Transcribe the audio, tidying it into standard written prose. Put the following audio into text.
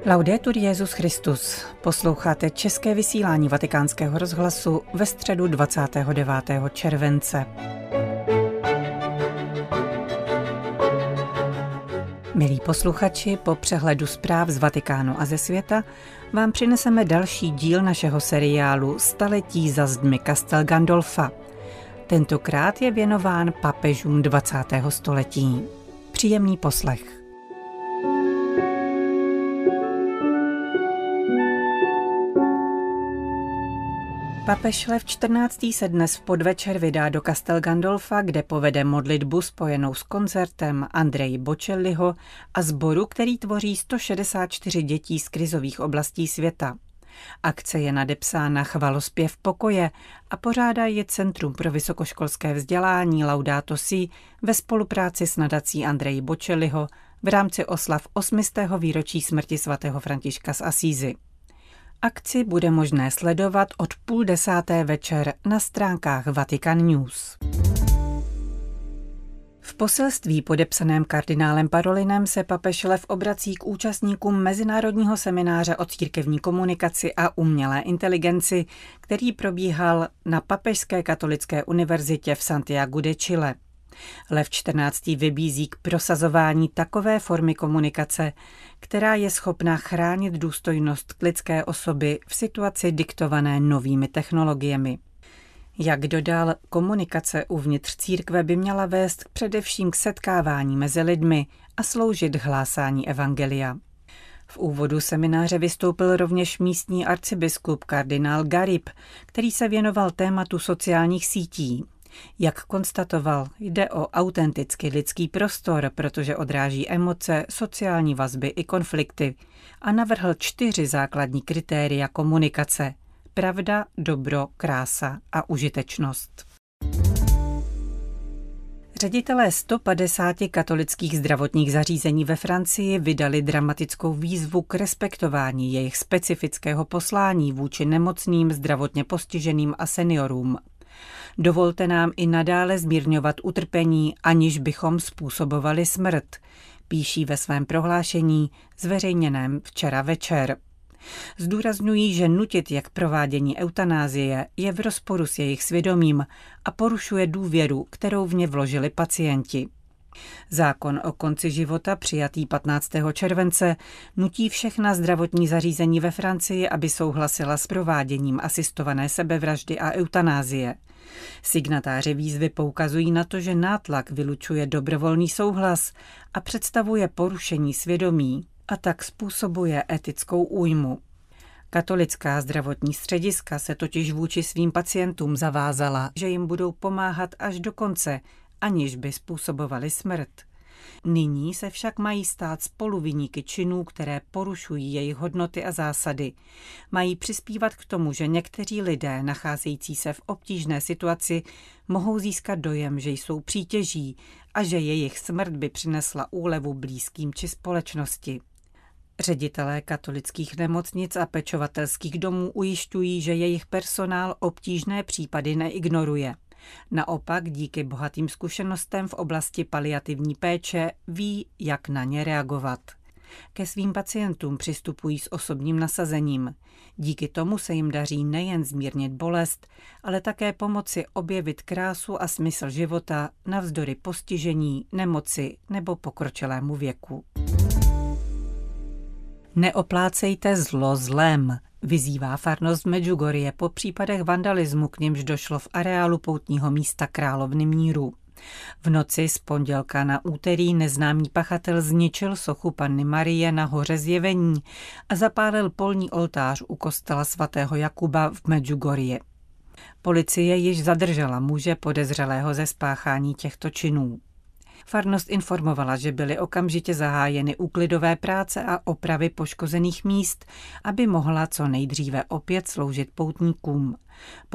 Laudetur Jesus Christus. Posloucháte české vysílání Vatikánského rozhlasu ve středu 29. července. Milí posluchači, po přehledu zpráv z Vatikánu a ze světa vám přineseme další díl našeho seriálu Staletí za zdmi Castel Gandolfa. Tentokrát je věnován papežům 20. století. Příjemný poslech. Papež Lev XIV. Se dnes v podvečer vydá do Castel Gandolfa, kde povede modlitbu spojenou s koncertem Andreji Bocelliho a sboru, který tvoří 164 dětí z krizových oblastí světa. Akce je nadepsána Chvalospěv pokoje a pořádá ji Centrum pro vysokoškolské vzdělání Laudato Si ve spolupráci s nadací Andreji Bocelliho v rámci oslav 800. výročí smrti svatého Františka z Asízy. Akci bude možné sledovat od 9:30 večer na stránkách Vatican News. V poselství podepsaném kardinálem Parolinem se papež Lev obrací k účastníkům mezinárodního semináře o církevní komunikaci a umělé inteligenci, který probíhal na Papežské katolické univerzitě v Santiagu de Chile. Lev XIV. Vybízí k prosazování takové formy komunikace, která je schopna chránit důstojnost lidské osoby v situaci diktované novými technologiemi. Jak dodal, komunikace uvnitř církve by měla vést především k setkávání mezi lidmi a sloužit hlásání evangelia. V úvodu semináře vystoupil rovněž místní arcibiskup kardinál Garib, který se věnoval tématu sociálních sítí. Jak konstatoval, jde o autenticky lidský prostor, protože odráží emoce, sociální vazby i konflikty a navrhl 4 základní kritéria komunikace: pravda, dobro, krása a užitečnost. Ředitelé 150 katolických zdravotních zařízení ve Francii vydali dramatickou výzvu k respektování jejich specifického poslání vůči nemocným, zdravotně postiženým a seniorům. Dovolte nám i nadále zmírňovat utrpení, aniž bychom způsobovali smrt, píší ve svém prohlášení zveřejněném včera večer. Zdůrazňují, že nutit je k provádění eutanázie je v rozporu s jejich svědomím a porušuje důvěru, kterou v ně vložili pacienti. Zákon o konci života, přijatý 15. července, nutí všechna zdravotní zařízení ve Francii, aby souhlasila s prováděním asistované sebevraždy a eutanázie. Signatáři výzvy poukazují na to, že nátlak vylučuje dobrovolný souhlas a představuje porušení svědomí a tak způsobuje etickou újmu. Katolická zdravotní střediska se totiž vůči svým pacientům zavázala, že jim budou pomáhat až do konce, aniž by způsobovali smrt. Nyní se však mají stát spoluviníky činů, které porušují jejich hodnoty a zásady. Mají přispívat k tomu, že někteří lidé, nacházející se v obtížné situaci, mohou získat dojem, že jsou přítěží a že jejich smrt by přinesla úlevu blízkým či společnosti. Ředitelé katolických nemocnic a pečovatelských domů ujišťují, že jejich personál obtížné případy neignoruje. Naopak díky bohatým zkušenostem v oblasti paliativní péče ví, jak na ně reagovat. Ke svým pacientům přistupují s osobním nasazením. Díky tomu se jim daří nejen zmírnit bolest, ale také pomoci objevit krásu a smysl života navzdory postižení, nemoci nebo pokročilému věku. Neoplácejte zlo zlem, vyzývá farnost Medjugorje po případech vandalismu, k němž došlo v areálu poutního místa Královny míru. V noci z pondělka na úterý neznámý pachatel zničil sochu Panny Marie na hoře Zjevení a zapálil polní oltář u kostela svatého Jakuba v Medjugorje. Policie již zadržela muže podezřelého ze spáchání těchto činů. Farnost informovala, že byly okamžitě zahájeny úklidové práce a opravy poškozených míst, aby mohla co nejdříve opět sloužit poutníkům.